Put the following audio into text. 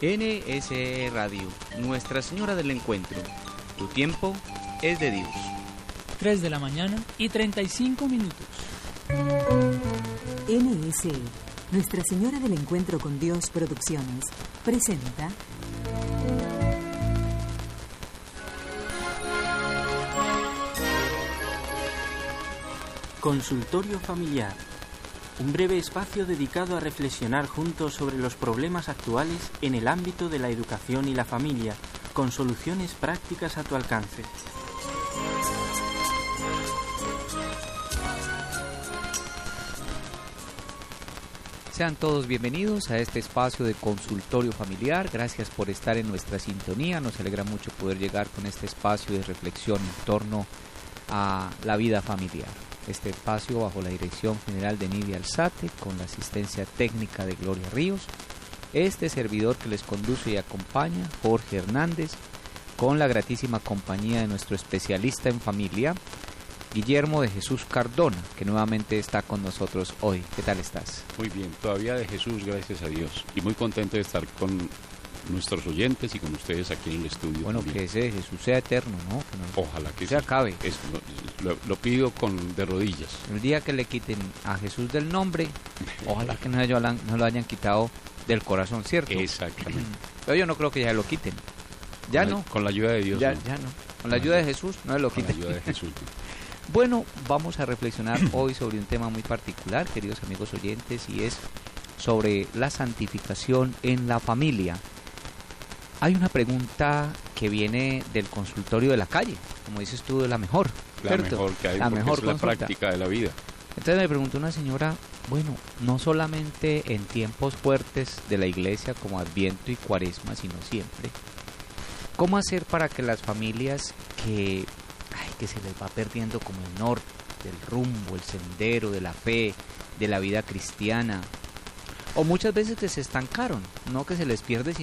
NSE Radio, Nuestra Señora del Encuentro. Tu tiempo es de Dios. 3 de la mañana y 35 minutos. NSE, Nuestra Señora del Encuentro con Dios Producciones, presenta... Consultorio Familiar, un breve espacio dedicado a reflexionar juntos sobre los problemas actuales en el ámbito de la educación y la familia, con soluciones prácticas a tu alcance. Sean todos bienvenidos a este espacio de Consultorio Familiar. Gracias por estar en nuestra sintonía. Nos alegra mucho poder llegar con este espacio de reflexión en torno a la vida familiar. Este espacio bajo la dirección general de Nidia Alzate, con la asistencia técnica de Gloria Ríos. Este servidor que les conduce y acompaña, Jorge Hernández, con la gratísima compañía de nuestro especialista en familia, Guillermo de Jesús Cardona, que nuevamente está con nosotros hoy. ¿Qué tal estás? Muy bien, todavía de Jesús, gracias a Dios. Y muy contento de estar con nuestros oyentes y con ustedes aquí en el estudio. Bueno, también. que ese Jesús sea eterno, ¿no? Ojalá que se acabe. Lo pido de rodillas. El día que le quiten a Jesús del nombre, ojalá que no lo hayan quitado del corazón, ¿cierto? Exactamente. Pero yo no creo que ya lo quiten. Ya no. Con la ayuda de Dios. Ya no. Con la ayuda de Jesús no lo quiten. Con la ayuda de Jesús. Bueno, vamos a reflexionar hoy sobre un tema muy particular, queridos amigos oyentes, y es sobre la santificación en la familia. Hay una pregunta que viene del consultorio de la calle, como dices tú, de la mejor. La mejor que hay, la mejor es la práctica de la vida. Entonces me preguntó una señora, bueno, no solamente en tiempos fuertes de la iglesia como Adviento y Cuaresma, sino siempre, ¿cómo hacer para que las familias que se les va perdiendo como el norte, del rumbo, el sendero de la fe, de la vida cristiana, o muchas veces que se estancaron, no que se les pierde,